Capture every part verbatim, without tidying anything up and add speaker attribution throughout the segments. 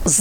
Speaker 1: С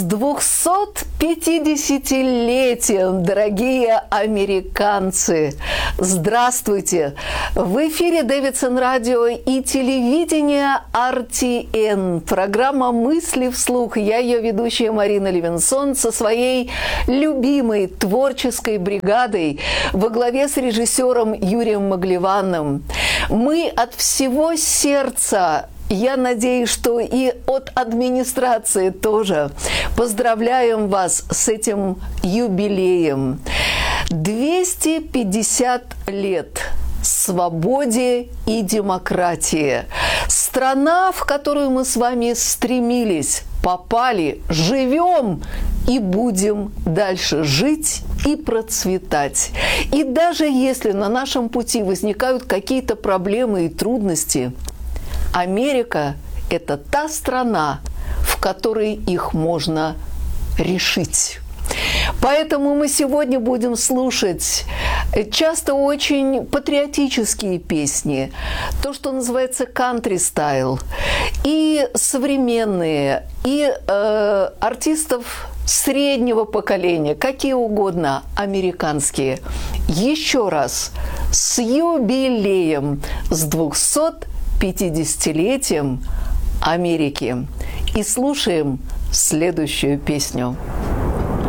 Speaker 1: двухсотпятидесятилетием, дорогие американцы! Здравствуйте! В эфире Дэвидсон Радио и телевидение ар ти эн. Программа «Мысли вслух». Я ее ведущая Марина Левинсон со своей любимой творческой бригадой во главе с режиссером Юрием Маглеванным. Мы от всего сердца, я надеюсь, что и от администрации тоже, поздравляем вас с этим юбилеем. двести пятьдесят лет свободе и демократии. Страна, в которую мы с вами стремились, попали, живем и будем дальше жить и процветать. И даже если на нашем пути возникают какие-то проблемы и трудности, Америка – это та страна, в которой их можно решить. Поэтому мы сегодня будем слушать часто очень патриотические песни, то, что называется country-style, и современные, и э, артистов среднего поколения, какие угодно, американские. Еще раз, с юбилеем, с двухсотпятидесятилетием Америки. И слушаем следующую песню.